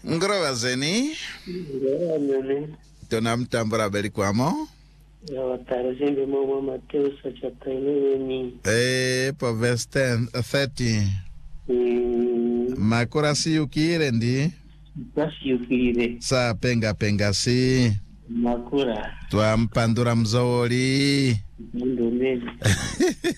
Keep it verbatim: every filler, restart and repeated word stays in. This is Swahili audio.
Ngrova zeni. Ngrova nene. Tona mtambura beli kwamo. Ya watarajende mwa Mateo sa chapter eleven. Eh, po verse ten, thirty. Mm. Makura si yukire ndi. Basi yukire. Sa penga penga si. Makura. Tua mpandura mzori. Ndo nene.